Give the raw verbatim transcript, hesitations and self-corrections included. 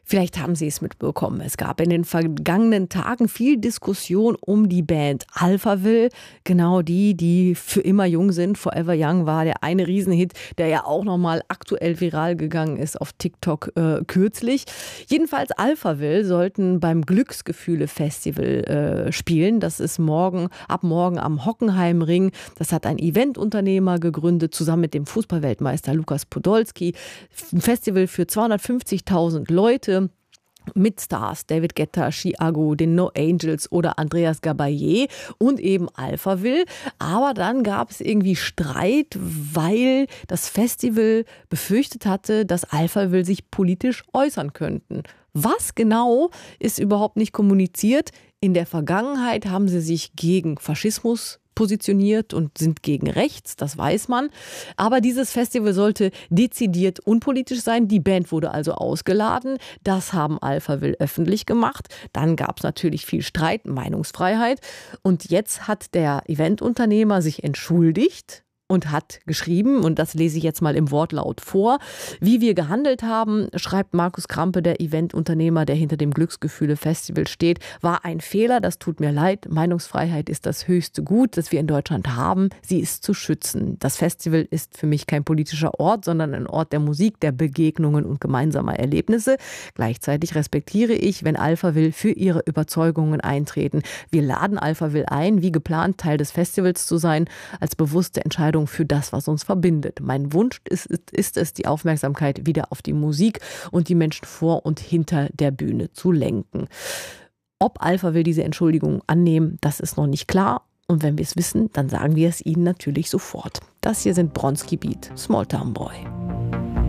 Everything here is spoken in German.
Vielleicht haben Sie es mitbekommen. Es gab in den vergangenen Tagen viel Diskussion um die Band Alphaville. Genau die, die für immer jung sind. Forever Young war der eine Riesenhit, der ja auch nochmal aktuell viral gegangen ist auf TikTok äh, kürzlich. Jedenfalls Alphaville sollten beim Glücksgefühle-Festival äh, spielen. Das ist morgen, ab morgen am Hockenheimring. Das hat ein Eventunternehmer gegründet, zusammen mit dem Fußballweltmeister Lukas Podolski. Ein Festival für zweihundertfünfzigtausend Leute. Mit Stars, David Guetta, Chiago, den No Angels oder Andreas Gabayé und eben Alphaville. Aber dann gab es irgendwie Streit, weil das Festival befürchtet hatte, dass Alphaville sich politisch äußern könnten. Was genau, ist überhaupt nicht kommuniziert. In der Vergangenheit haben sie sich gegen Faschismus positioniert und sind gegen rechts, das weiß man. Aber dieses Festival sollte dezidiert unpolitisch sein. Die Band wurde also ausgeladen. Das haben Alphaville öffentlich gemacht. Dann gab es natürlich viel Streit, Meinungsfreiheit. Und jetzt hat der Eventunternehmer sich entschuldigt und hat geschrieben, und das lese ich jetzt mal im Wortlaut vor: Wie wir gehandelt haben, schreibt Markus Krampe, der Eventunternehmer, der hinter dem Glücksgefühle-Festival steht, war ein Fehler, das tut mir leid. Meinungsfreiheit ist das höchste Gut, das wir in Deutschland haben. Sie ist zu schützen. Das Festival ist für mich kein politischer Ort, sondern ein Ort der Musik, der Begegnungen und gemeinsamer Erlebnisse. Gleichzeitig respektiere ich, wenn Alphaville für ihre Überzeugungen eintreten. Wir laden Alphaville ein, wie geplant Teil des Festivals zu sein, als bewusste Entscheidung für das, was uns verbindet. Mein Wunsch ist, ist es, die Aufmerksamkeit wieder auf die Musik und die Menschen vor und hinter der Bühne zu lenken. Ob Alphaville diese Entschuldigung annehmen, das ist noch nicht klar. Und wenn wir es wissen, dann sagen wir es ihnen natürlich sofort. Das hier sind Bronski Beat, Small Town Boy.